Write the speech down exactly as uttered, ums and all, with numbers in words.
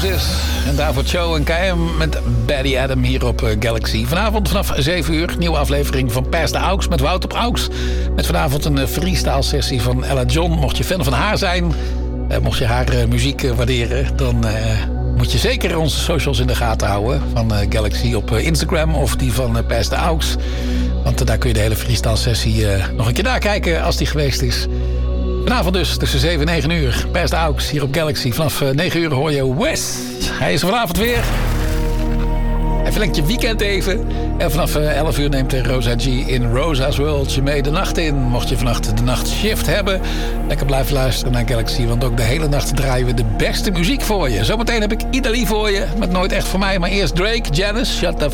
Roses. En daarvoor Cho en K M met Baddy Adam hier op Galaxy. Vanavond vanaf zeven uur, nieuwe aflevering van Past the Aux met Wouter Aux. Met vanavond een freestyle sessie van Ella John. Mocht je fan van haar zijn, eh, mocht je haar uh, muziek uh, waarderen... dan uh, moet je zeker onze socials in de gaten houden van uh, Galaxy op uh, Instagram of die van uh, Past the Aux. Want uh, daar kun je de hele freestyle sessie uh, nog een keer nakijken als die geweest is. Vanavond dus tussen zeven en negen uur. Past the Aux hier op Galaxy. Vanaf uh, negen uur hoor je Wes. Hij is er vanavond weer. Hij verlengt je weekend even. En vanaf uh, elf uur neemt Rosa G in Rosa's World je mee de nacht in. Mocht je vannacht de nachtshift hebben, lekker blijven luisteren naar Galaxy. Want ook de hele nacht draaien we de beste muziek voor je. Zometeen heb ik Idali voor je. Met Nooit Echt Voor Mij. Maar eerst Drake, Janice, Shut the